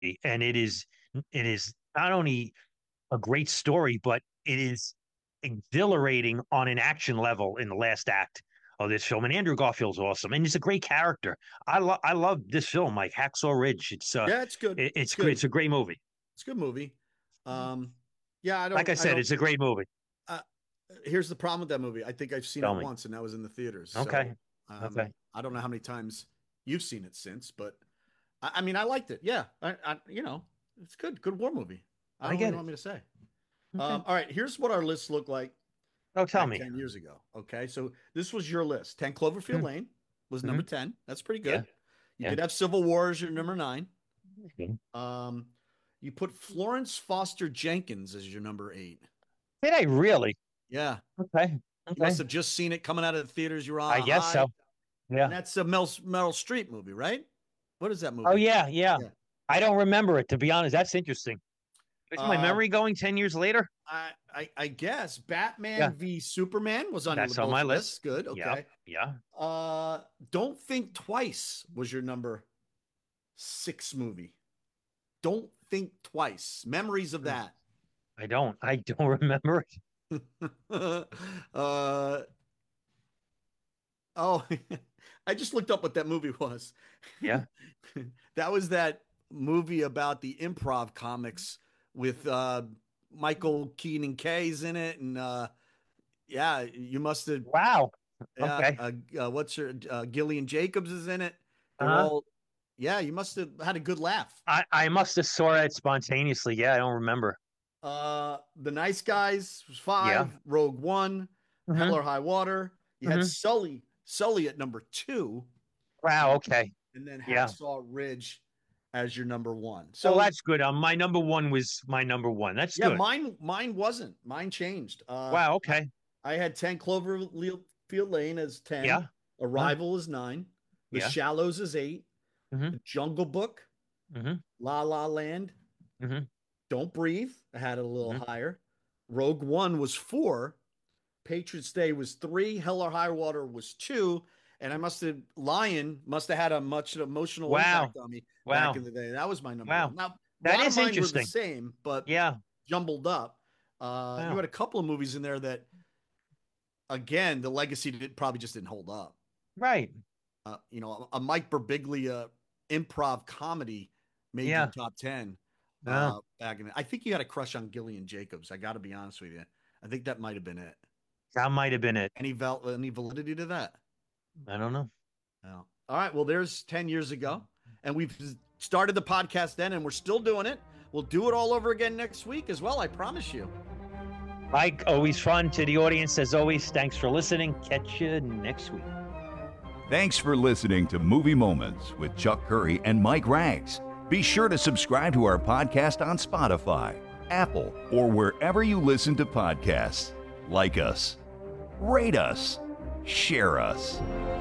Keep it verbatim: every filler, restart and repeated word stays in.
and it is it is not only a great story, but it is exhilarating on an action level in the last act of this film. And Andrew Garfield's awesome, and he's a great character. I love I love this film, like Hacksaw Ridge. It's uh, Yeah, it's good. it, It's it's great. good. It's a great movie. It's a good movie. Um, yeah, I Like don't, I I said, don't. it's a great movie. Uh, Here's the problem with that movie. I think I've seen it Tell me. once, and that was in the theaters. So Okay. um, Okay. I don't know how many times you've seen it since, but I, I mean, I liked it. Yeah, I, I, you know, it's good. Good war movie. I I don't know what get you it. want me to say. Okay. Um, all right, here's what our list looked like Oh, tell back me. ten years ago. Okay, so this was your list. ten Cloverfield Mm-hmm. Lane was Mm-hmm. number ten. That's pretty Yeah. good. You Yeah. did have Civil War as your number nine. Did Um, you put Florence Foster Jenkins as your number eight. I really? Yeah, Okay. you must Okay. have just seen it coming out of the theaters. You were on I a guess high, so. and Yeah. that's a Mel, Meryl Streep movie, right? What is that Oh, movie? yeah. Yeah. Yeah. I don't remember it, to be honest. That's interesting. Is my Uh, memory going ten years later? I, I, I guess Yeah. Batman v Superman was on your That's on my both list. lists. Good. Yeah. Okay. Yeah. Uh, Don't Think Twice was your number six movie. Don't Think Twice. Memories of Hmm. that. I don't. I don't remember it. uh, oh, I just looked up what that movie was. Yeah. That was that movie about the improv comics with uh, Michael Keenan Kay's in it, and uh, yeah, you must have. Wow. Yeah, Okay. uh, uh, what's her? Uh, Gillian Jacobs is in it. They're Uh-huh. all. Yeah, you must have had a good laugh. I, I must have saw it spontaneously. Yeah, I don't remember. Uh, The Nice Guys was Yeah. five. Rogue One, Hell Mm-hmm. or High Water. You had Mm-hmm. Sully, Sully at number two, Wow. Okay. and then Yeah. Hacksaw Ridge as your number one. Well, So that's good. Um, my number one was my number one. That's yeah, good. mine mine wasn't. Mine changed. Uh, Wow. I, Okay. I had ten Cloverfield Lane as ten. Yeah. Huh? Arrival is nine. The Yeah. Shallows is eight. Mm-hmm. The Jungle Book, Mm-hmm. La La Land, Mm-hmm. Don't Breathe. I had it a little Mm-hmm. higher. Rogue One was four. Patriots Day was three. Hell or High Water was two. And I must have, Lion must have had a much emotional Wow. impact on me back Wow. in the day. That was my number Wow. one. Now, a That lot of is mine were the interesting. same, but Yeah. jumbled up. Uh, you Wow. had a couple of movies in there that, again, the legacy did, probably just didn't hold up. Right. Uh, you know, a Mike Birbiglia improv comedy made your Yeah. top ten Yeah. uh, back in. I think you had a crush on Gillian Jacobs. I got to be honest with you. I think that might have been it. That might have been it. Any val- any validity to that? I don't know. No. All right. Well, there's ten years ago, and we've started the podcast then, and we're still doing it. We'll do it all over again next week as well. I promise you. Mike, always fun. To the audience, as always, thanks for listening. Catch you next week. Thanks for listening to Movie Moments with Chuck Curry and Mike Rags. Be sure to subscribe to our podcast on Spotify, Apple, or wherever you listen to podcasts. Like us, rate us, share us.